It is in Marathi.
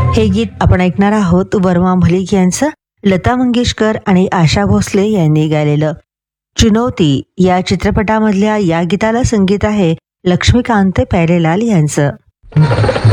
हे गीत आपण ऐकणार आहोत वर्मा मलिक यांचं लता मंगेशकर आणि आशा भोसले यांनी गायलेलं. चुनौती या चित्रपटामधल्या या गीताला संगीत आहे लक्ष्मीकांत प्यारेलाल यांचं.